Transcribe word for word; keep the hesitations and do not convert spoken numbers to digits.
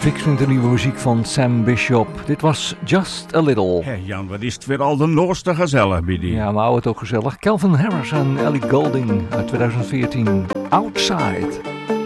fix met de nieuwe muziek van Sam Bishop. Dit was Just a Little. Hey Jan, wat is het weer al de nooste gezellig bij die. Ja, we houden het ook gezellig. Calvin Harris en Ellie Goulding uit twintig veertien. Outside.